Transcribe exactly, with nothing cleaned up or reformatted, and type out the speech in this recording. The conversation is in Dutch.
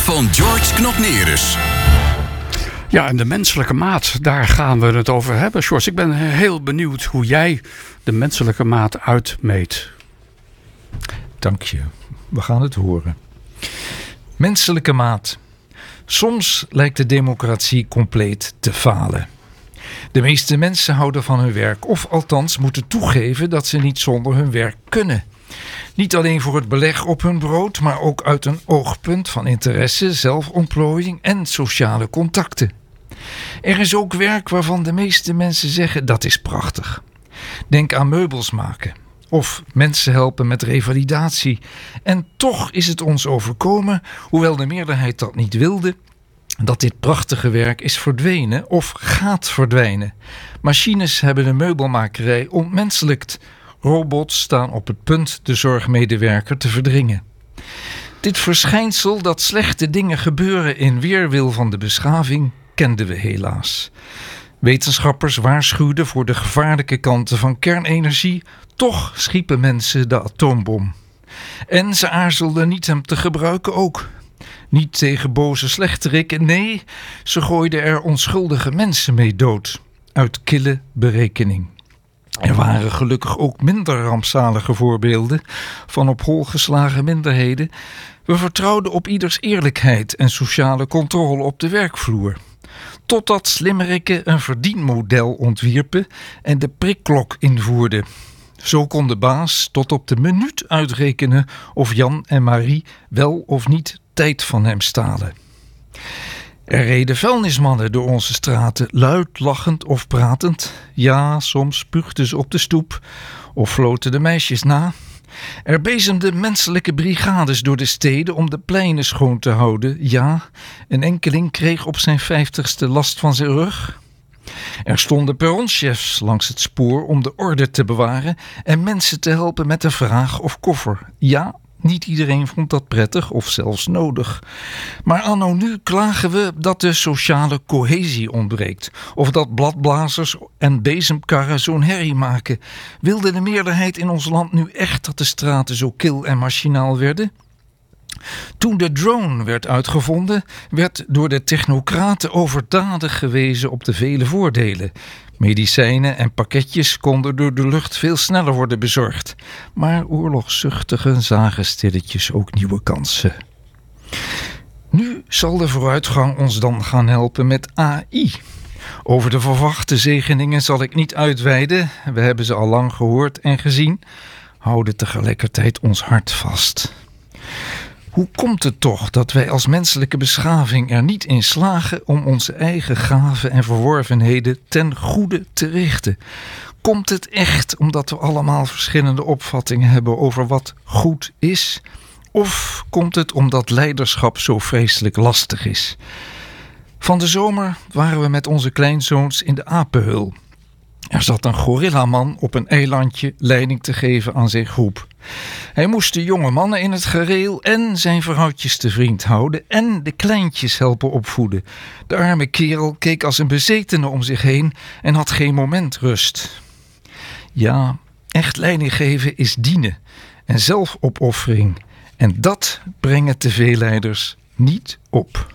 van George Knopnerus. Ja, en de menselijke maat, daar gaan we het over hebben, George. Ik ben heel benieuwd hoe jij de menselijke maat uitmeet. Dank je. We gaan het horen. Menselijke maat. Soms lijkt de democratie compleet te falen. De meeste mensen houden van hun werk, of althans moeten toegeven dat ze niet zonder hun werk kunnen. Niet alleen voor het beleg op hun brood, maar ook uit een oogpunt van interesse, zelfontplooiing en sociale contacten. Er is ook werk waarvan de meeste mensen zeggen dat is prachtig. Denk aan meubels maken of mensen helpen met revalidatie. En toch is het ons overkomen, hoewel de meerderheid dat niet wilde, dat dit prachtige werk is verdwenen of gaat verdwijnen. Machines hebben de meubelmakerij ontmenselijkt. Robots staan op het punt de zorgmedewerker te verdringen. Dit verschijnsel dat slechte dingen gebeuren in weerwil van de beschaving kenden we helaas. Wetenschappers waarschuwden voor de gevaarlijke kanten van kernenergie, toch schiepen mensen de atoombom. En ze aarzelden niet hem te gebruiken ook. Niet tegen boze slechterikken, nee, ze gooiden er onschuldige mensen mee dood. Uit kille berekening. Er waren gelukkig ook minder rampzalige voorbeelden van op hol geslagen minderheden. We vertrouwden op ieders eerlijkheid en sociale controle op de werkvloer. Totdat slimmerikken een verdienmodel ontwierpen en de prikklok invoerden. Zo kon de baas tot op de minuut uitrekenen of Jan en Marie wel of niet tijd van hem stalen. Er reden vuilnismannen door onze straten, luid lachend of pratend. Ja, soms spuugden ze op de stoep of floten de meisjes na. Er bezemden menselijke brigades door de steden om de pleinen schoon te houden. Ja, een enkeling kreeg op zijn vijftigste last van zijn rug. Er stonden perronchefs langs het spoor om de orde te bewaren en mensen te helpen met de vraag of koffer. Ja, niet iedereen vond dat prettig of zelfs nodig. Maar anno nu klagen we dat de sociale cohesie ontbreekt. Of dat bladblazers en bezemkarren zo'n herrie maken. Wilde de meerderheid in ons land nu echt dat de straten zo kil en machinaal werden? Toen de drone werd uitgevonden, werd door de technocraten overdadig gewezen op de vele voordelen. Medicijnen en pakketjes konden door de lucht veel sneller worden bezorgd. Maar oorlogszuchtigen zagen stilletjes ook nieuwe kansen. Nu zal de vooruitgang ons dan gaan helpen met A I. Over de verwachte zegeningen zal ik niet uitweiden. We hebben ze al lang gehoord en gezien. Houden tegelijkertijd ons hart vast. Hoe komt het toch dat wij als menselijke beschaving er niet in slagen om onze eigen gaven en verworvenheden ten goede te richten? Komt het echt omdat we allemaal verschillende opvattingen hebben over wat goed is? Of komt het omdat leiderschap zo vreselijk lastig is? Van de zomer waren we met onze kleinzoons in de apenhul. Er zat een gorillaman op een eilandje leiding te geven aan zijn groep. Hij moest de jonge mannen in het gereel en zijn vrouwtjes te vriend houden en de kleintjes helpen opvoeden. De arme kerel keek als een bezetene om zich heen en had geen moment rust. Ja, echt leiding geven is dienen en zelfopoffering. En dat brengen te veel leiders niet op.